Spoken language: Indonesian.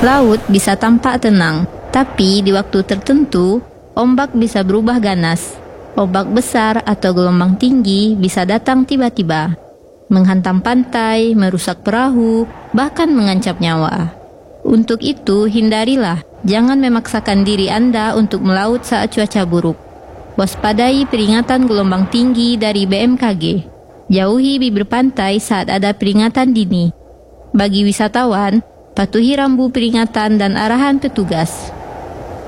Laut bisa tampak tenang, tapi di waktu tertentu, ombak bisa berubah ganas. Ombak besar atau gelombang tinggi bisa datang tiba-tiba, menghantam pantai, merusak perahu, bahkan mengancam nyawa. Untuk itu, hindarilah, jangan memaksakan diri Anda untuk melaut saat cuaca buruk. Waspadai peringatan gelombang tinggi dari BMKG. Jauhi bibir pantai saat ada peringatan dini. Bagi wisatawan, patuhi rambu peringatan dan arahan petugas.